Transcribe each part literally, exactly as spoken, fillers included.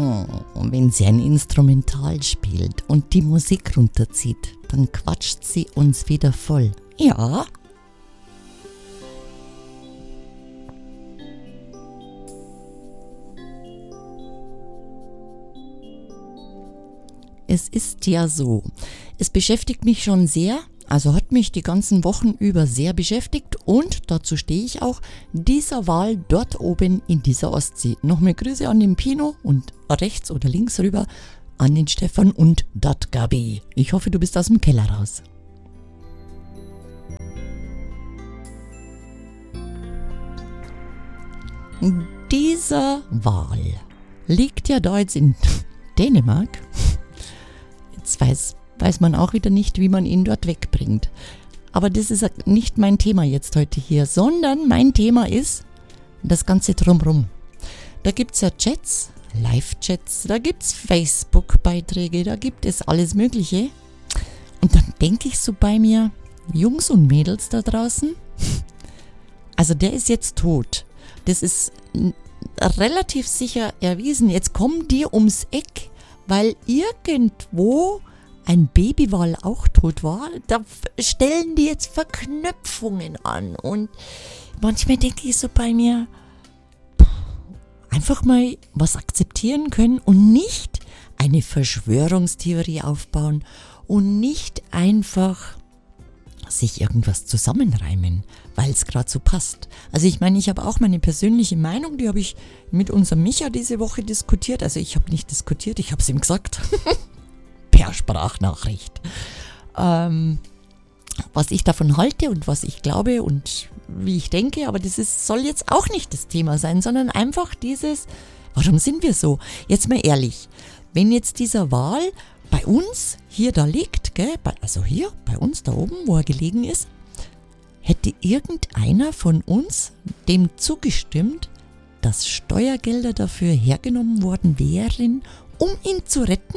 Oh, wenn sie ein Instrumental spielt und die Musik runterzieht, dann quatscht sie uns wieder voll. Ja. Es ist ja so, es beschäftigt mich schon sehr, also hat mich die ganzen Wochen über sehr beschäftigt und dazu stehe ich auch, dieser Wal dort oben in dieser Ostsee. Nochmal Grüße an den Pino und rechts oder links rüber an den Stefan und dat Gabi. Ich hoffe, du bist aus dem Keller raus. Dieser Wal liegt ja da jetzt in Dänemark. Jetzt weiß, weiß man auch wieder nicht, wie man ihn dort wegbringt. Aber das ist nicht mein Thema jetzt heute hier, sondern mein Thema ist das Ganze drumherum. Da gibt es ja Chats, Live-Chats, da gibt es Facebook-Beiträge, da gibt es alles Mögliche. Und dann denke ich so bei mir, Jungs und Mädels da draußen, also der ist jetzt tot. Das ist relativ sicher erwiesen. Jetzt kommen die ums Eck, weil irgendwo ein Babywal auch tot war. Da stellen die jetzt Verknüpfungen an. Und manchmal denke ich so bei mir, einfach mal was akzeptieren können und nicht eine Verschwörungstheorie aufbauen und nicht einfach sich irgendwas zusammenreimen, weil es gerade so passt. Also ich meine, ich habe auch meine persönliche Meinung, die habe ich mit unserem Micha diese Woche diskutiert. Also ich habe nicht diskutiert, ich habe es ihm gesagt. Per Sprachnachricht. Ähm, was ich davon halte und was ich glaube und wie ich denke, aber das ist, soll jetzt auch nicht das Thema sein, sondern einfach dieses, warum sind wir so? Jetzt mal ehrlich, wenn jetzt dieser Wal bei uns hier da liegt, gell, bei, also hier bei uns da oben, wo er gelegen ist, hätte irgendeiner von uns dem zugestimmt, dass Steuergelder dafür hergenommen worden wären, um ihn zu retten?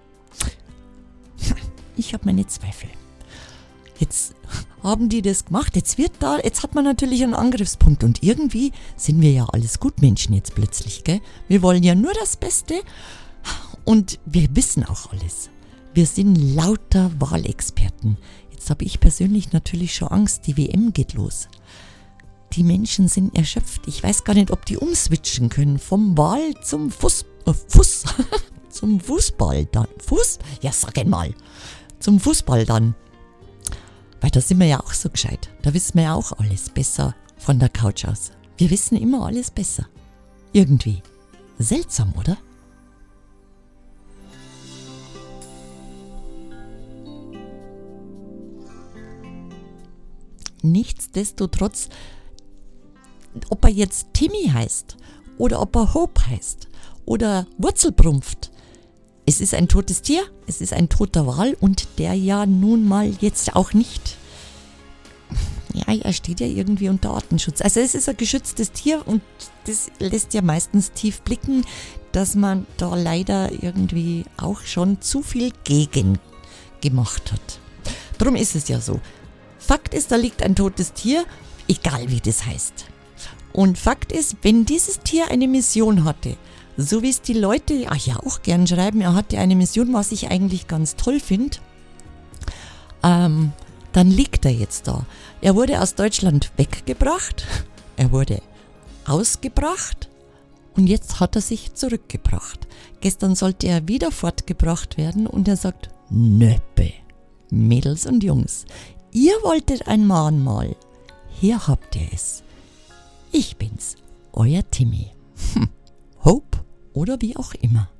Ich habe meine Zweifel. Jetzt haben die das gemacht, jetzt wird da, jetzt hat man natürlich einen Angriffspunkt und irgendwie sind wir ja alles Gutmenschen jetzt plötzlich, gell? Wir wollen ja nur das Beste und wir wissen auch alles. Wir sind lauter Wahlexperten. Jetzt habe ich persönlich natürlich schon Angst, die W M geht los. Die Menschen sind erschöpft. Ich weiß gar nicht, ob die umswitchen können vom Wahl zum Fuß, äh, Fuß, zum Fußball dann. Fuß? Ja, sag einmal. Zum Fußball dann. Weil da sind wir ja auch so gescheit. Da wissen wir ja auch alles besser von der Couch aus. Wir wissen immer alles besser. Irgendwie. Seltsam, oder? Nichtsdestotrotz, ob er jetzt Timmy heißt oder ob er Hope heißt oder Wurzelbrumpft, es ist ein totes Tier, es ist ein toter Wal und der ja nun mal jetzt auch nicht, ja, er steht ja irgendwie unter Artenschutz. Also es ist ein geschütztes Tier und das lässt ja meistens tief blicken, dass man da leider irgendwie auch schon zu viel gegen gemacht hat. Drum ist es ja so. Fakt ist, da liegt ein totes Tier, egal wie das heißt. Und Fakt ist, wenn dieses Tier eine Mission hatte, so wie es die Leute ach ja auch gern schreiben, er hatte eine Mission, was ich eigentlich ganz toll finde, ähm, dann liegt er jetzt da. Er wurde aus Deutschland weggebracht, er wurde ausgebracht und jetzt hat er sich zurückgebracht. Gestern sollte er wieder fortgebracht werden und er sagt, Nöppe, Mädels und Jungs, ihr wolltet ein Mahnmal, hier habt ihr es. Ich bin's, euer Timmy. Hm. Hope oder wie auch immer.